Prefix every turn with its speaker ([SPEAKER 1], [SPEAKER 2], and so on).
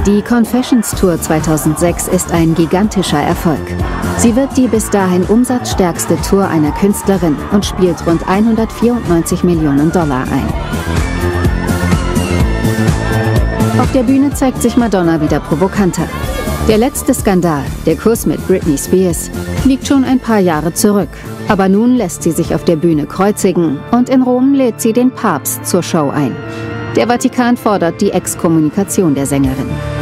[SPEAKER 1] Die Confessions Tour 2006 ist ein gigantischer Erfolg. Sie wird die bis dahin umsatzstärkste Tour einer Künstlerin und spielt rund 194 Millionen Dollar ein. Auf der Bühne zeigt sich Madonna wieder provokanter. Der letzte Skandal, der Kuss mit Britney Spears, liegt schon ein paar Jahre zurück. Aber nun lässt sie sich auf der Bühne kreuzigen und in Rom lädt sie den Papst zur Show ein. Der Vatikan fordert die Exkommunikation der Sängerin.